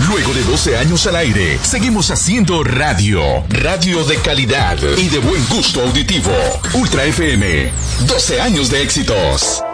Luego de 12 años al aire, seguimos haciendo radio. Radio de calidad y de buen gusto auditivo. Ultra FM, 12 años de éxitos.